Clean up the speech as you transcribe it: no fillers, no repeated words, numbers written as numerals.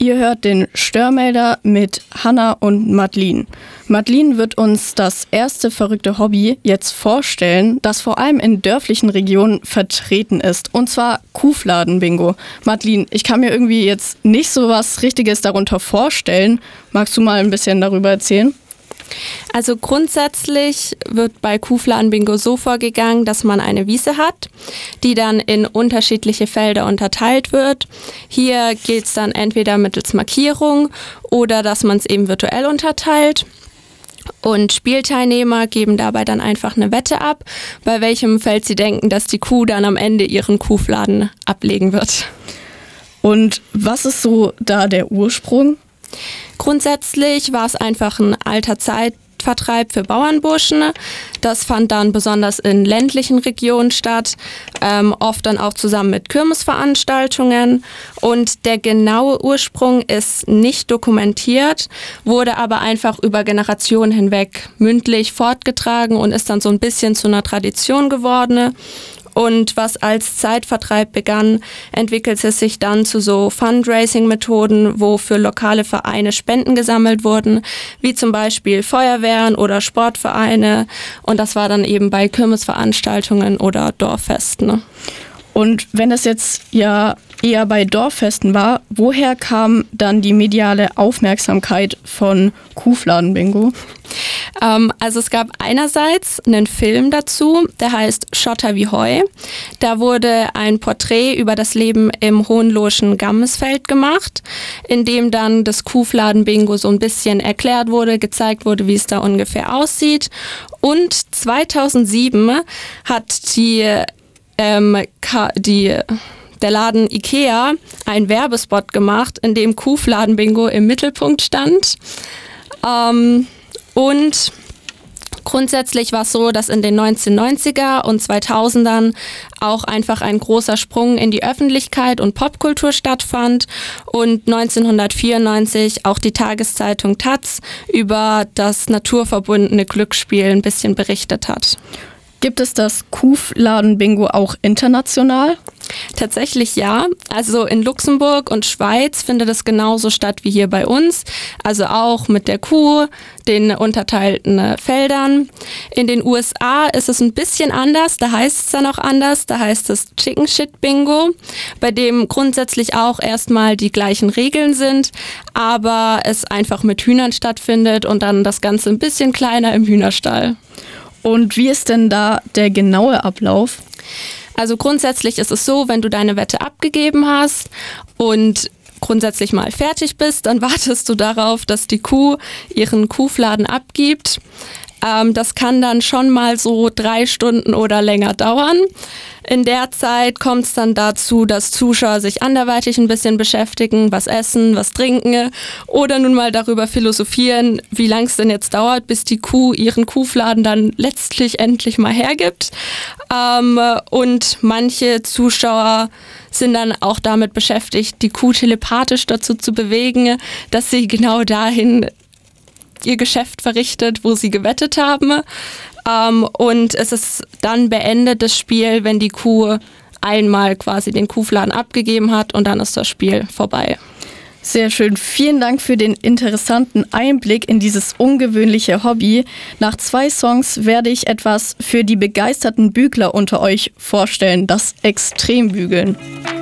Ihr hört den Störmelder mit Hannah und Madeline. Madeline wird uns das erste verrückte Hobby jetzt vorstellen, das vor allem in dörflichen Regionen vertreten ist. Und zwar Kuhfladen-Bingo. Madeline, ich kann mir irgendwie jetzt nicht so was Richtiges darunter vorstellen. Magst du mal ein bisschen darüber erzählen? Also grundsätzlich wird bei Kuhfladen-Bingo so vorgegangen, dass man eine Wiese hat, die dann in unterschiedliche Felder unterteilt wird. Hier geht es dann entweder mittels Markierung oder dass man es eben virtuell unterteilt. Und Spielteilnehmer geben dabei dann einfach eine Wette ab, bei welchem Feld sie denken, dass die Kuh dann am Ende ihren Kuhfladen ablegen wird. Und was ist so da der Ursprung? Grundsätzlich war es einfach ein alter Zeitvertreib für Bauernburschen. Das fand dann besonders in ländlichen Regionen statt, oft dann auch zusammen mit Kirmesveranstaltungen. Und der genaue Ursprung ist nicht dokumentiert, wurde aber einfach über Generationen hinweg mündlich fortgetragen und ist dann so ein bisschen zu einer Tradition geworden. Und was als Zeitvertreib begann, entwickelte sich dann zu so Fundraising-Methoden, wo für lokale Vereine Spenden gesammelt wurden, wie zum Beispiel Feuerwehren oder Sportvereine. Und das war dann eben bei Kirmesveranstaltungen oder Dorffesten. Und wenn es jetzt ja eher bei Dorffesten war, woher kam dann die mediale Aufmerksamkeit von Kuhfladen-Bingo? Also es gab einerseits einen Film dazu, der heißt Schotter wie Heu. Da wurde ein Porträt über das Leben im Hohenlohschen Gammesfeld gemacht, in dem dann das Kuhfladen-Bingo so ein bisschen erklärt wurde, gezeigt wurde, wie es da ungefähr aussieht. Und 2007 hat der Laden Ikea einen Werbespot gemacht, in dem Kuhfladen-Bingo im Mittelpunkt stand. Und grundsätzlich war es so, dass in den 1990er und 2000ern auch einfach ein großer Sprung in die Öffentlichkeit und Popkultur stattfand und 1994 auch die Tageszeitung taz über das naturverbundene Glücksspiel ein bisschen berichtet hat. Gibt es das Kuhfladen-Bingo auch international? Tatsächlich ja. Also in Luxemburg und Schweiz findet es genauso statt wie hier bei uns. Also auch mit der Kuh, den unterteilten Feldern. In den USA ist es ein bisschen anders. Da heißt es dann auch anders. Da heißt es Chicken Shit Bingo, bei dem grundsätzlich auch erstmal die gleichen Regeln sind, aber es einfach mit Hühnern stattfindet und dann das Ganze ein bisschen kleiner im Hühnerstall. Und wie ist denn da der genaue Ablauf? Also grundsätzlich ist es so, wenn du deine Wette abgegeben hast und grundsätzlich mal fertig bist, dann wartest du darauf, dass die Kuh ihren Kuhfladen abgibt. Das kann dann schon mal so 3 Stunden oder länger dauern. In der Zeit kommt es dann dazu, dass Zuschauer sich anderweitig ein bisschen beschäftigen, was essen, was trinken oder nun mal darüber philosophieren, wie lang es denn jetzt dauert, bis die Kuh ihren Kuhfladen dann letztlich endlich mal hergibt. Und manche Zuschauer sind dann auch damit beschäftigt, die Kuh telepathisch dazu zu bewegen, dass sie genau dahin ihr Geschäft verrichtet, wo sie gewettet haben. Und es ist dann beendet, das Spiel, wenn die Kuh einmal quasi den Kuhfladen abgegeben hat und dann ist das Spiel vorbei. Sehr schön. Vielen Dank für den interessanten Einblick in dieses ungewöhnliche Hobby. Nach 2 Songs werde ich etwas für die begeisterten Bügler unter euch vorstellen, das Extrembügeln.